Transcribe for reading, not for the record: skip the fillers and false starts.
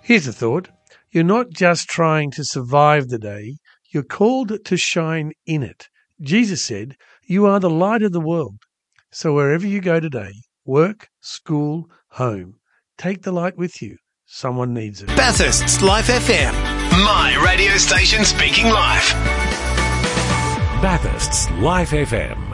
Here's a thought. You're not just trying to survive the day, you're called to shine in it. Jesus said, "You are the light of the world." So wherever you go today, work, school, home, take the light with you. Someone needs it. Bathurst's Life FM. My radio station speaking life. Bathurst's Life FM.